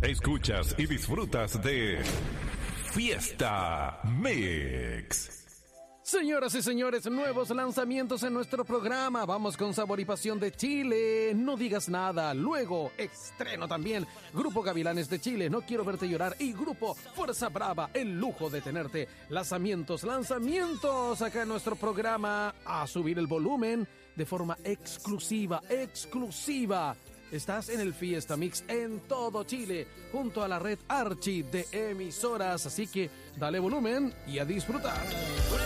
Escuchas y disfrutas de Fiesta Mix. Señoras y señores, nuevos lanzamientos en nuestro programa. Vamos con Sabor y Pasión de Chile, No Digas Nada. Luego, estreno también, Grupo Gavilanes de Chile, No Quiero Verte Llorar. Y Grupo Fuerza Brava, El Lujo de Tenerte. Lanzamientos acá en nuestro programa. A subir el volumen de forma exclusiva. Estás en el Fiesta Mix en todo Chile, junto a la red Archi de emisoras. Así que dale volumen y a disfrutar.